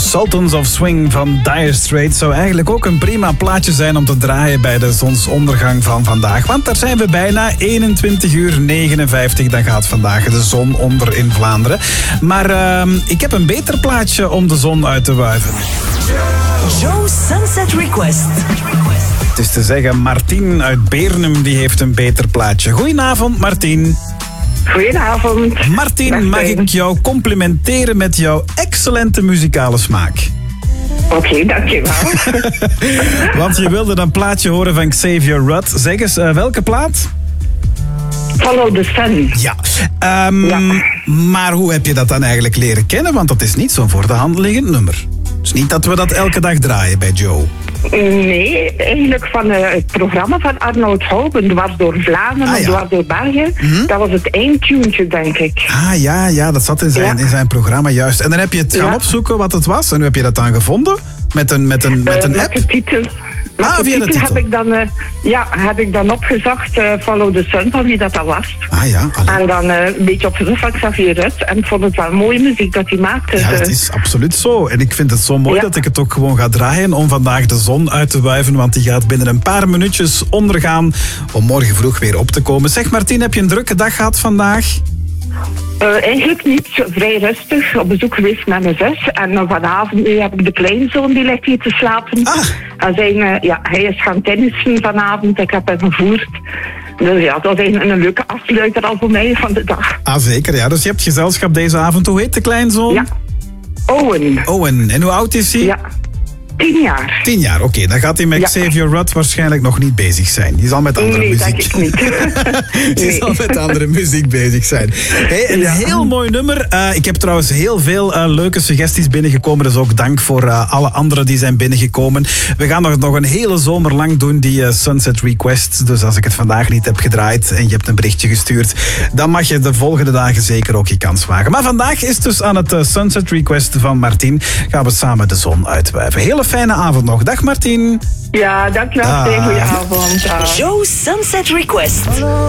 Sultans of Swing van Dire Straits zou eigenlijk ook een prima plaatje zijn om te draaien bij de zonsondergang van vandaag. Want daar zijn we bijna 21:59. Dan gaat vandaag de zon onder in Vlaanderen. Maar ik heb een beter plaatje om de zon uit te wuiven. Joe Sunset Request. Het is te zeggen, Martien uit Beernum die heeft een beter plaatje. Goedenavond, Martien. Goedenavond. Martien, mag ik jou complimenteren met jouw excellente muzikale smaak? Oké, dankjewel. Want je wilde een plaatje horen van Xavier Rudd. Zeg eens, welke plaat? Follow the Sun. Ja. Maar hoe heb je dat dan eigenlijk leren kennen? Want dat is niet zo'n voor de hand liggend nummer. Het is niet dat we dat elke dag draaien bij Joe. Nee, eigenlijk van het programma van Arnold Houben, dwars door Vlaanderen, dwars door België. Dat was het eindtuntje, denk ik. Ja, dat zat in zijn programma, juist. En dan heb je het gaan opzoeken wat het was. En hoe heb je dat dan gevonden? Met een app? De titel. Via de titel. Heb ik dan opgezocht, Follow the Sun, van wie dat was. En dan een beetje opgezocht van Xavier Rudd. En ik vond het wel mooie muziek dat hij maakte. Ja, dat is absoluut zo. En ik vind het zo mooi dat ik het ook gewoon ga draaien om vandaag de zon uit te wuiven. Want die gaat binnen een paar minuutjes ondergaan om morgen vroeg weer op te komen. Zeg Martien, heb je een drukke dag gehad vandaag? Eigenlijk niet. Vrij rustig. Op bezoek geweest met mijn zus. En vanavond nu heb ik de kleinzoon die ligt hier te slapen. En hij is gaan tennissen vanavond. Ik heb hem gevoerd. Dus ja, dat is eigenlijk een leuke afsluiter al voor mij van de dag. Zeker. Ja. Dus je hebt gezelschap deze avond. Hoe heet de kleinzoon? Ja. Owen. En hoe oud is hij? Ja. 10 jaar. 10 jaar, oké. Dan gaat hij met Xavier Rudd waarschijnlijk nog niet bezig zijn. Die zal met andere muziek... denk ik niet. Die zal met andere muziek bezig zijn. Een heel mooi nummer. Ik heb trouwens heel veel leuke suggesties binnengekomen. Dus ook dank voor alle anderen die zijn binnengekomen. We gaan nog een hele zomer lang doen, die Sunset Requests. Dus als ik het vandaag niet heb gedraaid en je hebt een berichtje gestuurd, dan mag je de volgende dagen zeker ook je kans wagen. Maar vandaag is dus aan het Sunset Request van Martien gaan we samen de zon uitwuiven. Hele fijne avond nog. Dag Martien. Ja, dankjewel. Goeie avond. Joe Sunset Request.